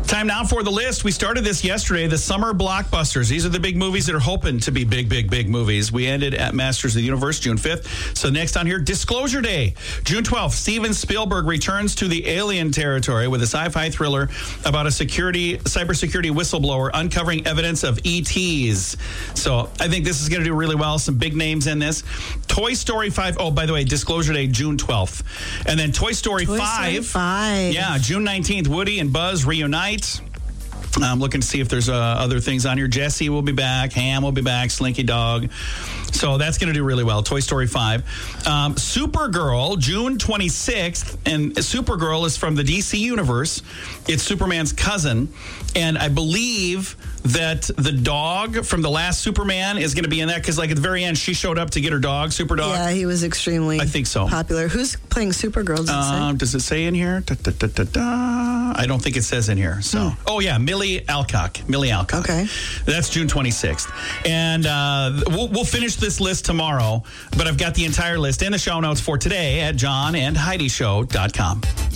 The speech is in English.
Time now for the list. We started this yesterday, the summer blockbusters. These are the big movies that are hoping to be big movies. We ended at Masters of the Universe, June 5th. So next on here, Disclosure Day. June 12th, Steven Spielberg returns to the alien territory with a sci-fi thriller about a cybersecurity whistleblower uncovering evidence of ETs. So I think this is going to do really well. Some big names in this. Toy Story 5. Oh, by the way, Disclosure Day, June 12th. And then Toy Story 5. Yeah, June 19th, Woody and Buzz reunite. I'm looking to see if there's other things on here. Jesse will be back. Ham will be back. Slinky Dog. So that's going to do really well. Toy Story 5. Supergirl, June 26th. And Supergirl is from the DC universe. It's Superman's cousin. And I believe that the dog from the last Superman is going to be in that because, like, at the very end, she showed up to get her dog, Super Dog. Yeah, he was extremely I think so. popular. Who's playing Supergirl? Does it say in here? I don't think it says in here. So, Oh, yeah, Millie Alcock. Okay. That's June 26th. And we'll finish this list tomorrow, but I've got the entire list in the show notes for today at johnandheidishow.com.